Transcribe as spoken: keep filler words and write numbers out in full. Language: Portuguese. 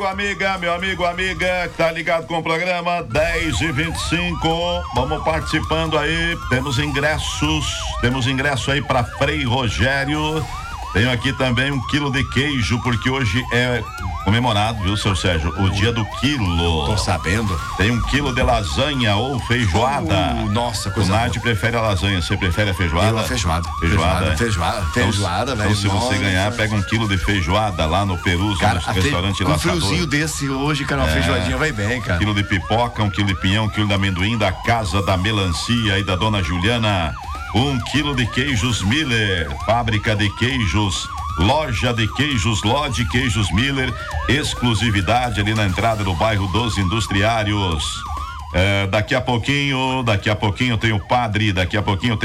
Amiga, meu amigo, amiga, que tá ligado com o programa dez e vinte e cinco, vamos participando aí, temos ingressos, temos ingresso aí pra Frei Rogério, tenho aqui também um quilo de queijo, porque hoje é comemorado, viu, seu Sérgio, o dia do quilo. Tô sabendo. Tem um quilo de lasanha ou feijoada. Uh, nossa, coisa O Nádio prefere a lasanha, você prefere a feijoada? Eu a feijoada. Feijoada, feijoada, feijoada, feijoada, então, velho. então, se você Nossa. ganhar, pega um quilo de feijoada lá no Perus, Cara, no restaurante fe... um Laçador. friozinho desse hoje, cara, uma É. feijoadinha vai bem, cara. Um quilo de pipoca, um quilo de pinhão, um quilo de amendoim da Casa da Melancia e da Dona Juliana. Um quilo de queijos Miller, fábrica de queijos, loja de queijos, Lodge Queijos Miller, exclusividade ali na entrada do bairro dos Industriários. É, daqui a pouquinho, daqui a pouquinho tem o padre, daqui a pouquinho tem